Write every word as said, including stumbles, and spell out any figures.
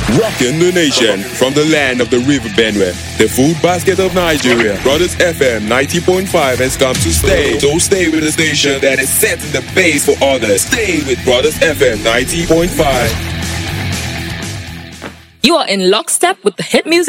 Rocking the nation from the land of the River Benue, the food basket of Nigeria. Brothers F M ninety point five has come to stay. So stay with the station that is setting the pace for others. Stay with Brothers F M ninety point five. You are in lockstep with the hit music